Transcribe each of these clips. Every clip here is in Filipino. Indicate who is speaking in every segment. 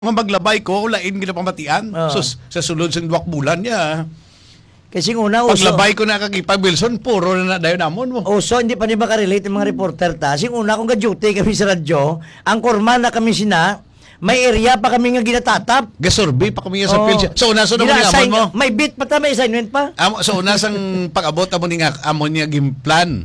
Speaker 1: Nga maglabay ko, lain ginapamatian. So, sa sulod sa 2 bulan niya.
Speaker 2: Kasi una, uso.
Speaker 1: Paglabay ko na kakipag Wilson, puro na dayon namon mo.
Speaker 2: Uso, hindi pa ni makarelate yung mga reporter ta. Sing una, kung ka-duty kami sa radyo, ang korma na kami sina, may area pa kami nga ginatatap.
Speaker 1: Gasurvey pa kami sa field. So, una, naman
Speaker 2: Gina-assign-
Speaker 1: amon mo.
Speaker 2: May bit pa ta, may assignment pa.
Speaker 1: So, una sang pag-abot amon niya gimplan.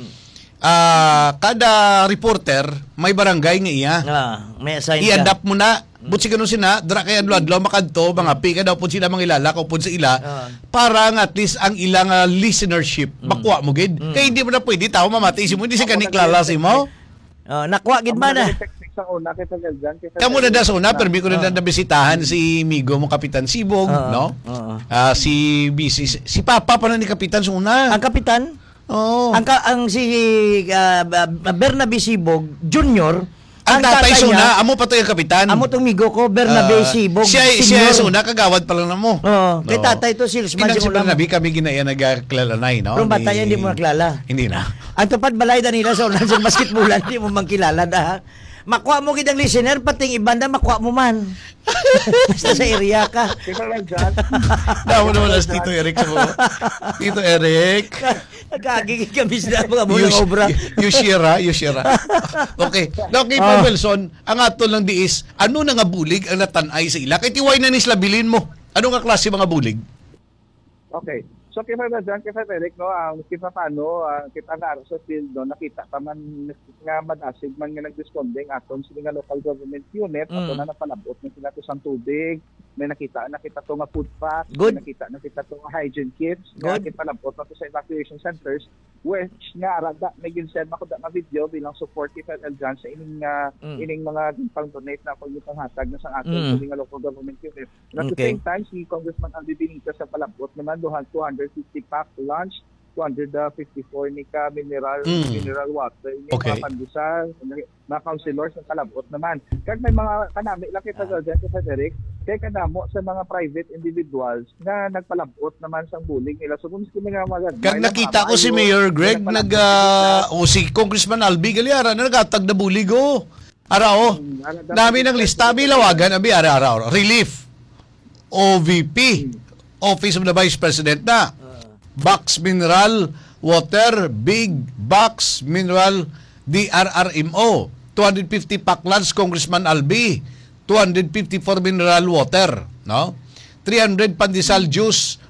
Speaker 1: Kada reporter, may barangay nga iya.
Speaker 2: May assign ka.
Speaker 1: I-adapt mo na. Buti ganun sina, dra kaya adlaw makadto, mga pika daw po sila mangilala, kung po sa ila, para nga at least ang ilang listenership, makuha mo gid. Kaya hindi mo na pwede, tao mamati, mo hindi si kaniklala si mo.
Speaker 2: Nakuha gid man na.
Speaker 1: Kamu na da sa una, pero may ko na nabisitahan si Migo mo Kapitan Sibog, no? Si Papa pa na ni Kapitan sa una.
Speaker 2: Ang kapitan,
Speaker 1: Oo.
Speaker 2: ang si Bernabe Sibog Junior,
Speaker 1: Ang tatay suna, amo pa to yung kapitan.
Speaker 2: amo tong migo ko, Bernabe Sibog
Speaker 1: Siya suna, kagawad pa lang na mo.
Speaker 2: Kay tatay to, salesman
Speaker 1: Kinang si
Speaker 2: siya ulam.
Speaker 1: Bernabe, kami ginaya nagkakilalanay, no?
Speaker 2: Pero bata yan, hindi mo nakilala.
Speaker 1: Hindi na.
Speaker 2: Ang tupad balay na nila sa ulan sa basketballan, hindi mo mangkilala na. Makuha mo gidang listener, pating ibanda, makuha mo man. Basta sa area ka.
Speaker 1: Damo naman as Tito Eric sa mga. Tito Eric.
Speaker 2: Nagkagigil kami sa mga bulang obra.
Speaker 1: Yushira. Okay. Now, kay Paul Wilson, ang ato lang di is, ano na nga bulig ang natanay sa ila? Kaya tiway na nislabilin mo. Ano nga klase mga bulig?
Speaker 3: Okay. So, kaya dyan, kaya Eric, no, kita paano, kita nga sa field, no, nakita pa man nga madasig man nga nag-responding aton sila nga local government unit, ato na napalabot na sila to sang tubig, may nakita to nga food pack,
Speaker 2: Good.
Speaker 3: may nakita to nga hygiene kits, nga palabot na to sa evacuation centers, which nga arada, may ginsend ako nga video bilang support kay FEDEL dyan sa ining mga pang-donate na kung hatag na sa aton sila nga local government unit. And at the same time, si Congressman Aldi Benitez sa palabot naman, 250 pack lunch, 254 ni ka mineral water, yung mga pandesal, mga councilors ng kalabot naman. Kaya may mga kanami lang kita dyan sa Frederick, kaya kanamo sa mga private individuals na nagpalabot naman sa bulig nila. So kung nga
Speaker 1: Kag nakita ko si Mayor Greg si Congressman Albi Galiara na nagatag na bulig Dami ng lista, bilawagan, ara relief, OVP, Office of the Vice President na. Box Mineral Water, Big Box Mineral DRRMO, 250 pack lunch Congressman Albi, 254 mineral water, no? 300 pandesal juice